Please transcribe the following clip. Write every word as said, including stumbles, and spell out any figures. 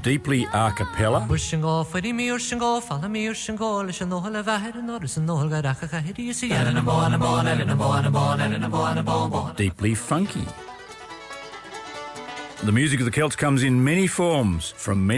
deeply a cappella. Deeply funky. The music of the Celts comes in many forms, from many